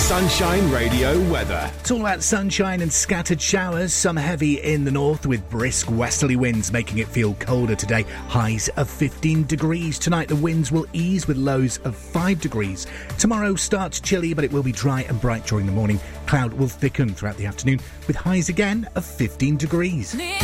Sunshine Radio weather. It's all about sunshine and scattered showers, some heavy in the north with brisk westerly winds making it feel colder today. Highs of 15 degrees. Tonight the winds will ease with lows of 5 degrees. Tomorrow starts chilly, but it will be dry and bright during the morning. Cloud will thicken throughout the afternoon with highs again of 15 degrees.